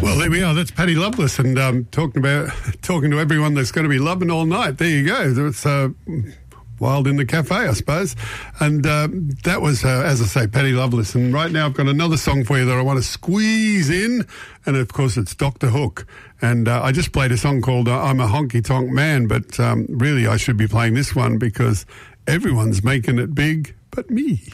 Well, there we are. That's Patty Loveless, and talking to everyone that's going to be loving all night. There you go. It's wild in the cafe, I suppose. And that was, as I say, Patty Loveless. And right now I've got another song for you that I want to squeeze in, and of course it's Dr. Hook. And I just played a song called I'm a Honky Tonk Man, but really I should be playing this one because everyone's making it big but me.